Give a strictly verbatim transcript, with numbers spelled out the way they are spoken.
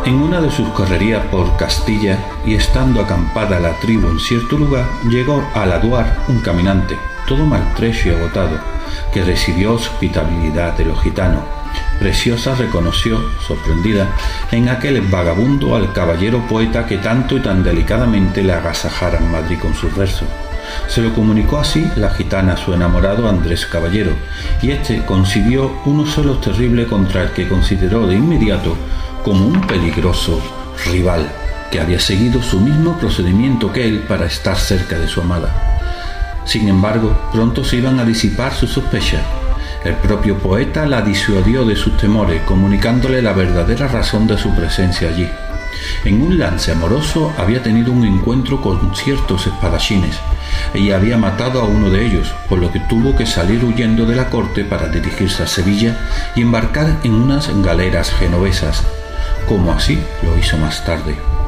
En una de sus correrías por Castilla, y estando acampada la tribu en cierto lugar, llegó al aduar un caminante, todo maltrecho y agotado, que recibió hospitalidad de los gitanos. Preciosa reconoció, sorprendida, en aquel vagabundo al caballero poeta que tanto y tan delicadamente le agasajara en Madrid con sus versos. Se lo comunicó así la gitana a su enamorado Andrés Caballero, y éste concibió unos celos terribles contra el que consideró de inmediato como un peligroso rival, que había seguido su mismo procedimiento que él para estar cerca de su amada. Sin embargo, pronto se iban a disipar sus sospechas. El propio poeta la disuadió de sus temores, comunicándole la verdadera razón de su presencia allí. En un lance amoroso había tenido un encuentro con ciertos espadachines y había matado a uno de ellos, por lo que tuvo que salir huyendo de la corte para dirigirse a Sevilla y embarcar en unas galeras genovesas, como así lo hizo más tarde.